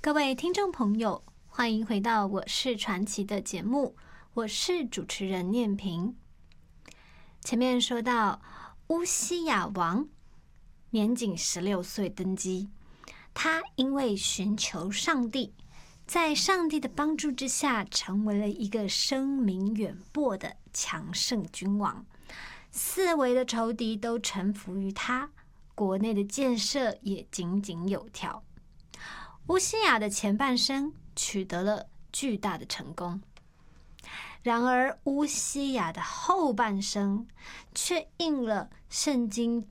各位听众朋友，欢迎回到我是传奇的节目，我是主持人念萍。前面说到乌西雅王年仅16岁登基，他因为寻求上帝，在上帝的帮助之下，成为了一个声名远播的强盛君王，四围的仇敌都臣服于他，国内的建设也井井有条。乌西雅的前半生取得了巨大的成功，然而乌西雅的后半生却应了圣经